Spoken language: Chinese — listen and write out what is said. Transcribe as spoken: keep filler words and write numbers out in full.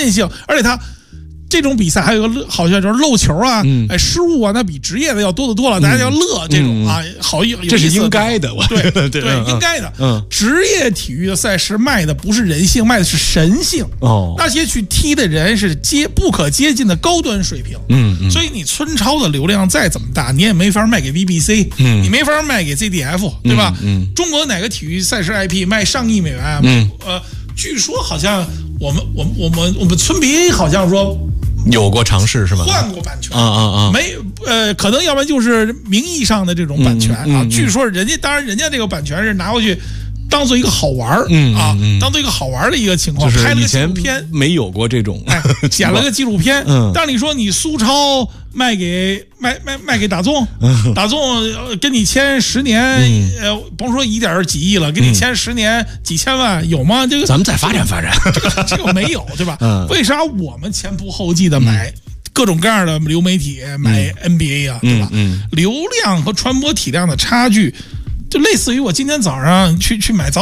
任性，而且他。这种比赛还有个好像就是漏球啊， 嗯、 哎失误啊，那比职业的要多得多了，嗯、大家要乐这种啊，嗯、好有这是应该的，我对对对， 应该的。 嗯， 职业体育的赛事卖的不是人性，卖的是神性。 哦， 那些去踢的人是接不可接近的高端水平。 嗯嗯， 所以你村超的流量再怎么大，你也没法卖给 V B C， 嗯， 你没法卖给 Z D F，对吧？ 嗯， 中国哪个体育赛事 I P 卖上亿美元？ 嗯， 呃，据说好像我们我们我们我们村民好像说。 有过尝试是吧？ 换过版权啊啊啊！ 没呃，可能要不然就是名义上的这种版权、 嗯嗯、 啊。据说人家当然人家这个版权是拿过去当做一个好玩儿、 嗯、 啊， 嗯、 当做一个好玩的一个情况， 就是拍了个纪录片， 没有过这种， 哎，剪了个纪录片。 嗯， 但是你说你苏超卖给卖卖卖给打纵， 嗯、 打纵跟你签十年， 嗯、 呃，甭说一点几亿了，跟你签十年、嗯、几千万有吗？这个咱们再发展发展， 这个这个没有，对吧？ 嗯， 为啥我们前仆后继的买？嗯各种各样的流媒体买 N B A 啊， 嗯、 对吧、 嗯嗯？ 流量和传播体量的差距，就类似于我今天早上去去买早。